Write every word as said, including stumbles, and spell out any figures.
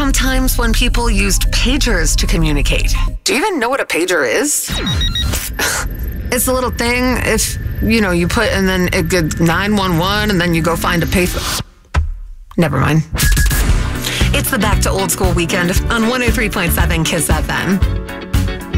sometimes when people used pagers to communicate. Do you even know what a pager is? It's a little thing if, you know, you put and then it goes nine one one and then you go find a payphone. Never mind. It's the Back to Old School weekend on one oh three point seven Kiss F M.